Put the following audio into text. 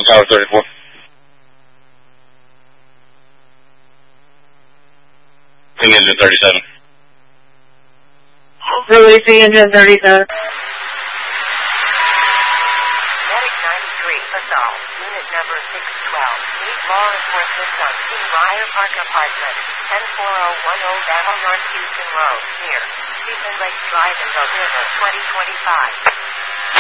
on Tower 34. Wing engine 37. Releasing engine 37. Medic 93, assault. Unit number 612. Need law enforcement on King Meyer Park Apartment, 104010 Battle North Houston Road, near Stephen Lake Drive in Bow River, 2025.